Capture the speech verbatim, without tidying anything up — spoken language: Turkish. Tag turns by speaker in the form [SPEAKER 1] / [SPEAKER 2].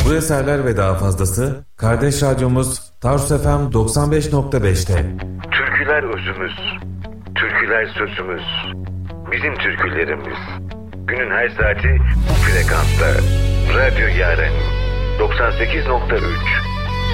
[SPEAKER 1] Bu eserler ve daha fazlası kardeş radyomuz Tarsus F M doksan beş nokta beşte.
[SPEAKER 2] Türküler özümüz, türküler sözümüz, bizim türkülerimiz. Günün her saati bu frekansta. Radyo Yaren doksan sekiz nokta üç.